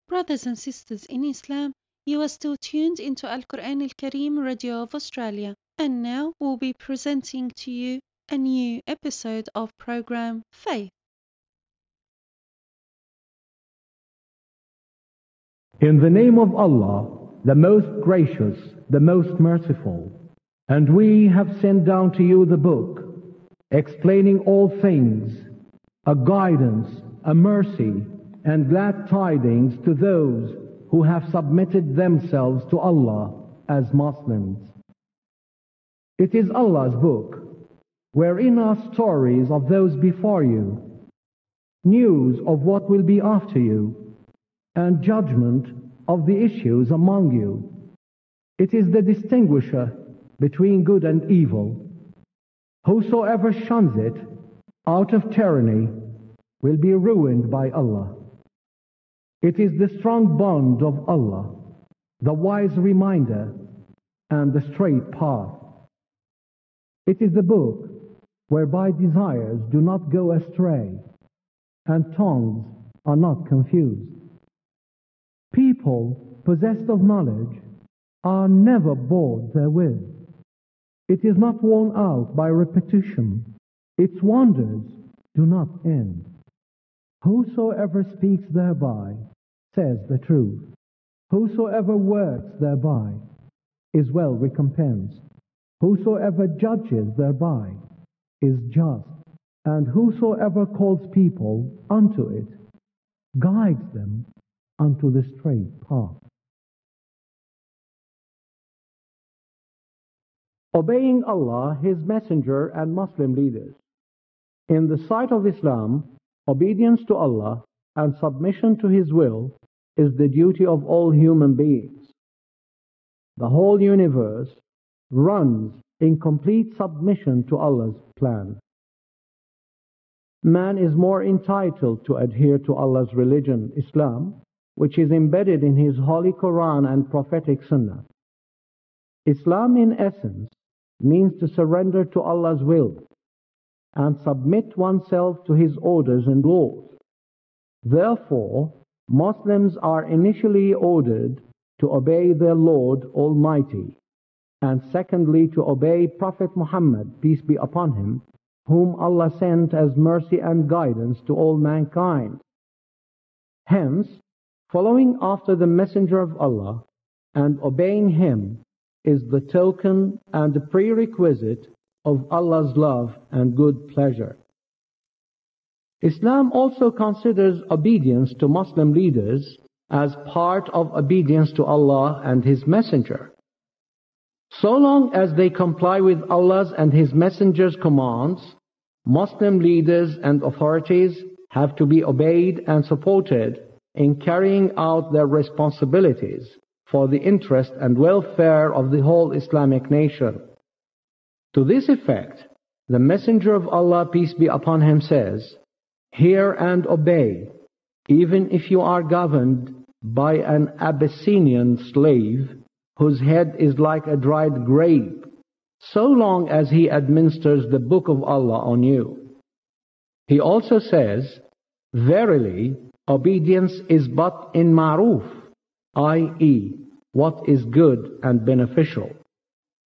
Brothers and sisters in Islam, you are still tuned into Al Quran Al Kareem Radio of Australia, and now we'll be presenting to you a new episode of program Faith. In the name of Allah, the most gracious, the most merciful. And we have sent down to you the book, explaining all things, a guidance, a mercy, and glad tidings to those who have submitted themselves to Allah as Muslims. It is Allah's book, wherein are stories of those before you, news of what will be after you, and judgment of the issues among you. It is the distinguisher between good and evil. Whosoever shuns it out of tyranny will be ruined by Allah. It is the strong bond of Allah, the wise reminder, and the straight path. It is the book whereby desires do not go astray, and tongues are not confused. People possessed of knowledge are never bored therewith. It is not worn out by repetition. Its wonders do not end. Whosoever speaks thereby says the truth. Whosoever works thereby is well recompensed. Whosoever judges thereby is just. And whosoever calls people unto it guides them unto the straight path. Obeying Allah, His Messenger, and Muslim leaders. In the sight of Islam, obedience to Allah and submission to His will is the duty of all human beings. The whole universe runs in complete submission to Allah's plan. Man is more entitled to adhere to Allah's religion, Islam, which is embedded in His Holy Quran and prophetic Sunnah. Islam, in essence, means to surrender to Allah's will and submit oneself to His orders and laws. Therefore, Muslims are initially ordered to obey their Lord Almighty, and secondly to obey Prophet Muhammad, peace be upon him, whom Allah sent as mercy and guidance to all mankind. Hence, following after the Messenger of Allah and obeying him is the token and the prerequisite of Allah's love and good pleasure. Islam also considers obedience to Muslim leaders as part of obedience to Allah and His Messenger. So long as they comply with Allah's and His Messenger's commands, Muslim leaders and authorities have to be obeyed and supported in carrying out their responsibilities for the interest and welfare of the whole Islamic nation. To this effect, the Messenger of Allah, peace be upon him, says, "Hear and obey, even if you are governed by an Abyssinian slave whose head is like a dried grape, so long as he administers the book of Allah on you." He also says, "Verily, obedience is but in ma'ruf, i.e., what is good and beneficial."